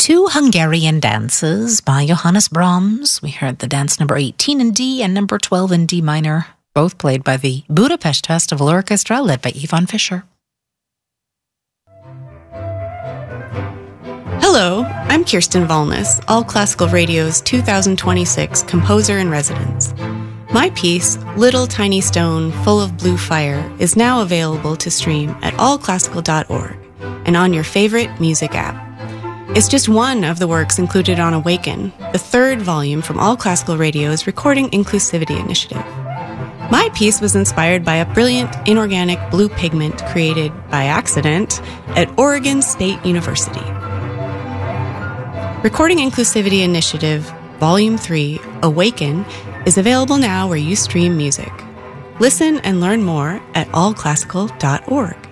Two Hungarian dances by Johannes Brahms. We heard the dance number 18 in D and number 12 in D minor, both played by the Budapest Festival Orchestra, led by Ivan Fischer. Hello, I'm Kirsten Valnes, All Classical Radio's 2026 Composer-in-Residence. My piece, Little Tiny Stone Full of Blue Fire, is now available to stream at allclassical.org and on your favorite music app. It's just one of the works included on Awaken, the third volume from All Classical Radio's Recording Inclusivity Initiative. My piece was inspired by a brilliant inorganic blue pigment created by accident at Oregon State University. Recording Inclusivity Initiative, Volume 3, Awaken, is available now where you stream music. Listen and learn more at allclassical.org.